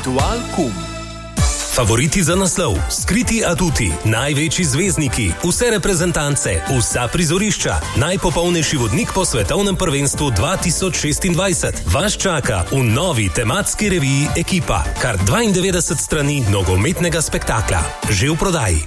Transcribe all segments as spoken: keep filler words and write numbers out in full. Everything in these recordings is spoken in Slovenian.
Ritual Kum. Favoriti za naslov, skriti aduti, največji zvezdniki, vse reprezentance, vsa prizorišča, najpopolnejši vodnik po svetovnem prvenstvu dva tisoč šestindvajset. Vas čaka v novi tematski reviji Ekipa. Kar dvaindevetdeset strani nogometnega spektakla. Že v prodaji.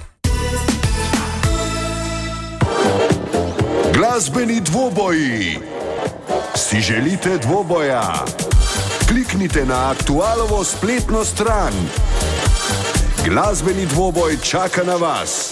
Glasbeni dvoboji. Si želite dvoboja? Kliknite na Aktualovo spletno stran. Glasbeni dvoboj čaka na vas.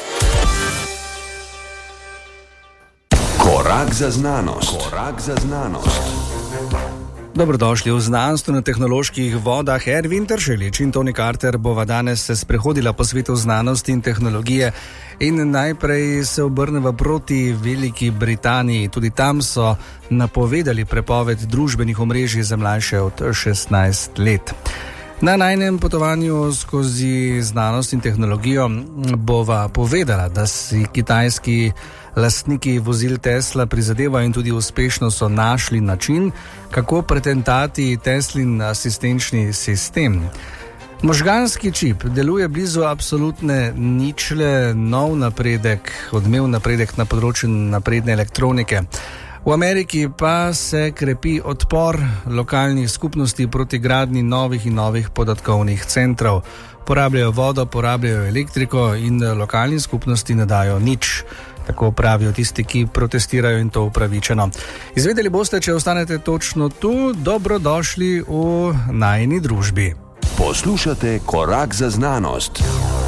Korak za znanost. Korak za znanost. Dobrodošli v znanstveno-tehnoloških vodah. Ervin Tršelič in Toni Carter bova danes se sprehodila po svetu znanosti in tehnologije in najprej se obrneva proti Veliki Britaniji. Tudi tam so napovedali prepoved družbenih omrežij za mlajše od šestnajst let. Na najnem potovanju skozi znanost in tehnologijo bova povedala, da si kitajski lastniki vozil Tesla prizadevajo in tudi uspešno so našli način, kako pretentati Teslin asistenčni sistem. Možganski čip deluje blizu absolutne ničle, nov napredek, odmev napredek na področju napredne elektronike. V Ameriki pa se krepi odpor lokalnih skupnosti proti gradnji novih in novih podatkovnih centrov. Porabljajo vodo, porabljajo elektriko in lokalni skupnosti ne dajo nič. Tako pravijo tisti, ki protestirajo, in to upravičeno. Izvedeli boste, če ostanete točno tu. Dobrodošli v najini družbi. Poslušate Korak za znanost.